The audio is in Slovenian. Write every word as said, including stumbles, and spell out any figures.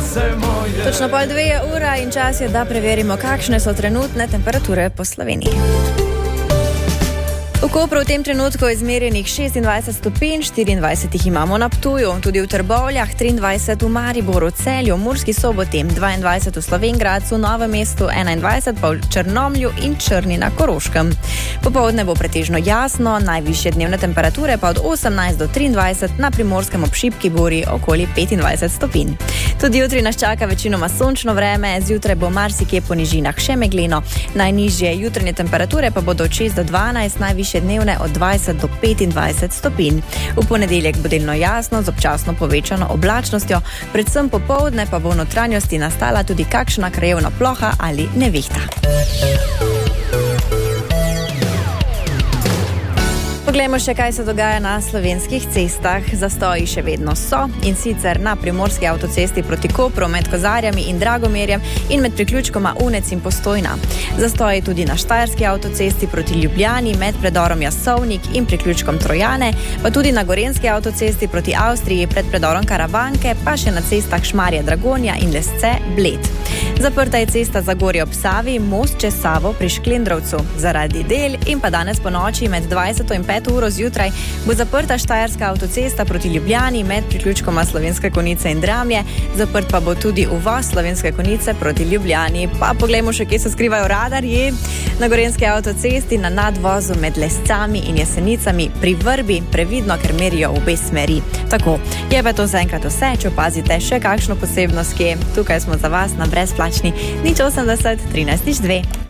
Točno pol dve je ura in čas je, da preverimo, kakšne so trenutne temperature po Sloveniji. V Kopru v tem trenutku je izmerjenih šestindvajset stopinj, štiriindvajset jih imamo na Ptuju, tudi v Trbovljah, triindvajset v Mariboru, Celju, Murski Soboti, dvaindvajset v Slovenj Gradcu, Novem mestu, enaindvajset pa v Črnomlju in Črni na Koroškem. Popoldne bo pretežno jasno, najvišje dnevne temperature pa od osemnajst do triindvajset, na Primorskem ob Šibki gori okoli petindvajset stopinj. Tudi jutri nas čaka večinoma sončno vreme, zjutraj bo marsikje po nižinah še megleno, najnižje jutranje temperature pa bodo od šest do dvanajst, najvišje dnevne od dvajset do petindvajset stopinj. V ponedeljek bo delno jasno z občasno povečano oblačnostjo, predvsem popoldne pa bo v notranjosti nastala tudi kakšna krajevna ploha ali nevihta. Poglejmo še, kaj se dogaja na slovenskih cestah. Zastoji še vedno so, in sicer na primorski avtocesti proti Kopru med Kozarjami in Dragomerjem in med priključkoma Unec in Postojna. Zastoji tudi na štajerski avtocesti proti Ljubljani med predorom Jasovnik in priključkom Trojane, pa tudi na gorenski avtocesti proti Avstriji pred predorom Karavanke, pa še na cestah Šmarje Dragonja in Lesce Bled. Zaprta je cesta Zagorje ob Savi, most čez Savo pri Šklendrovcu zaradi del in pa danes po noči med dvajseto in peto uro zjutraj bo zaprta štajerska avtocesta proti Ljubljani med priključkoma Slovenske Konjice in Dramlje, zaprt pa bo tudi uvoz Slovenske Konjice proti Ljubljani. Pa poglejmo še, kje se skrivajo radarji. Na gorenski avtocesti na nadvozu med Lescami in Jesenicami pri Vrbi previdno, ker merijo v obe smeri. Tako, je pa to zaenkrat vse, če opazite še kakšno posebnost, kje tukaj smo za vas na brezplačni nič osemdeset trinajst nič dve.